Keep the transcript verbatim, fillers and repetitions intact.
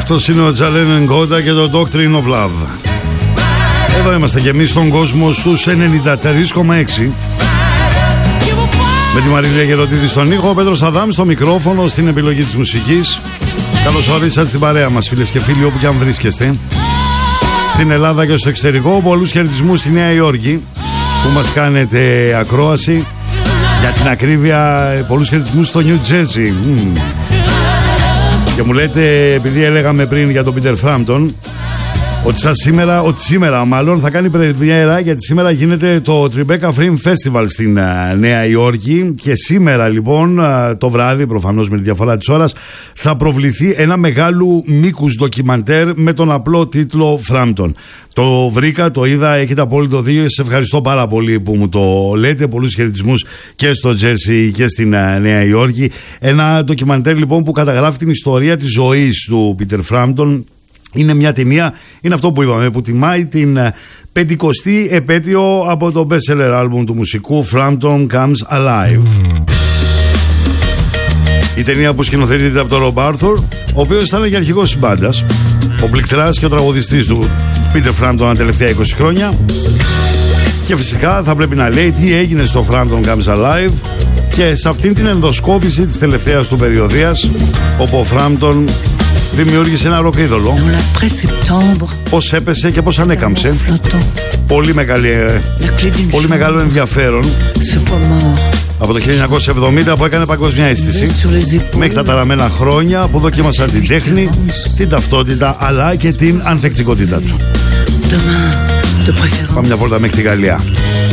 Αυτός είναι ο Τζαλέν Γκόντα και το Doctrine of Love. Εδώ είμαστε και εμείς στον κόσμο στους ενενήντα τρία κόμμα έξι. Με τη Μαρίλια Γεροτίδη στον ήχο, ο Πέτρος Αδάμ στο μικρόφωνο, στην επιλογή της μουσικής. Καλώς ορίσατε στην παρέα μας, φίλες και φίλοι, όπου και αν βρίσκεστε. Στην Ελλάδα και στο εξωτερικό, πολλούς χαιρετισμούς στη Νέα Υόρκη που μας κάνετε ακρόαση. Για την ακρίβεια, πολλούς χαιρετισμούς στο New Jersey. Mm. Και μου λέτε, επειδή έλεγαμε πριν για τον Peter Frampton, ότι σας σήμερα, ότι σήμερα μάλλον θα κάνει πρεμιέρα, γιατί σήμερα γίνεται το Tribeca Film Festival στην uh, Νέα Υόρκη και σήμερα λοιπόν uh, το βράδυ, προφανώς με τη διαφορά της ώρας, θα προβληθεί ένα μεγάλου μήκους ντοκιμαντέρ με τον απλό τίτλο Frampton. Το βρήκα, το είδα, έχετε απόλυτο δίκιο. Σας ευχαριστώ πάρα πολύ που μου το λέτε. Πολλούς χαιρετισμούς και στο Τζέρσι και στην uh, Νέα Υόρκη. Ένα ντοκιμαντέρ λοιπόν που καταγράφει την ιστορία της ζωής του Peter Frampton. Είναι μια ταινία, είναι αυτό που είπαμε, που τιμάει την πεντηκοστή επέτειο από το best-seller album του μουσικού Frampton Comes Alive. Mm. Η ταινία που σκηνοθετείται από τον Ρομπ Άρθουρ, ο οποίος ήταν και αρχηγός της μπάντας, ο πληκτράς και ο τραγουδιστής του Peter Frampton τα τελευταία είκοσι χρόνια. Και φυσικά θα πρέπει να λέει τι έγινε στο Frampton Comes Alive και σε αυτήν την ενδοσκόπηση της τελευταίας του περιοδίας, όπου ο Frampton δημιούργησε ένα ροκίδωλο. Πώς έπεσε και πώς ανέκαμψε. Πολύ, μεγάλη, πολύ μεγάλο ενδιαφέρον. Από το χίλια εννιακόσια εβδομήντα που έκανε παγκόσμια αίσθηση μέχρι τα ταραμένα χρόνια που δοκίμασαν την τέχνη, την ταυτότητα αλλά και την ανθεκτικότητά του. Πάμε μια πόρτα μέχρι τη Γαλλία.